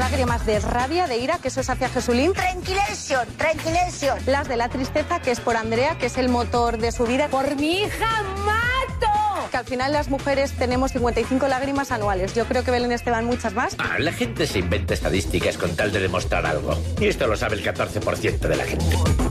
lágrimas de rabia, de ira, que eso es hacia Jesulín. Tranquilation, tranquilation. Las de la tristeza, que es por Andrea, que es el motor de su vida. Por mi hija mato. Que al final las mujeres tenemos 55 lágrimas anuales. Yo creo que Belén Esteban muchas más. La gente se inventa estadísticas con tal de demostrar algo. Y esto lo sabe el 14% de la gente.